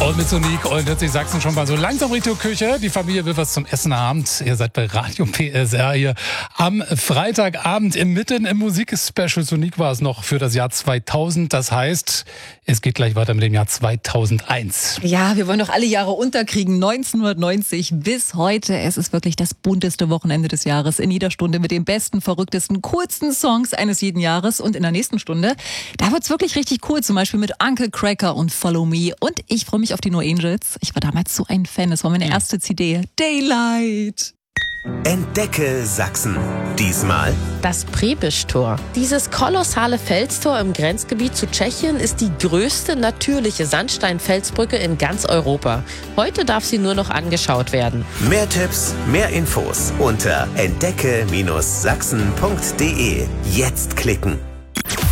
Und mit Sonique und hört sich Sachsen schon mal so langsam Richtung Küche. Die Familie will was zum Essen haben. Ihr seid bei Radio PSR hier am Freitagabend mitten im Musikspecial. Sonique war es noch für das Jahr 2000. Das heißt, es geht gleich weiter mit dem Jahr 2001. Ja, wir wollen doch alle Jahre unterkriegen. 1990 bis heute. Es ist wirklich das bunteste Wochenende des Jahres. In jeder Stunde mit den besten, verrücktesten, coolsten Songs eines jeden Jahres. Und in der nächsten Stunde, da wird's wirklich richtig cool. Zum Beispiel mit Uncle Cracker und Follow Me. Und ich freue mich auf die No Angels. Ich war damals so ein Fan. Das war meine erste CD. Daylight. Entdecke Sachsen. Diesmal das Prebisch-Tor. Dieses kolossale Felstor im Grenzgebiet zu Tschechien ist die größte natürliche Sandsteinfelsbrücke in ganz Europa. Heute darf sie nur noch angeschaut werden. Mehr Tipps, mehr Infos unter entdecke-sachsen.de. Jetzt klicken.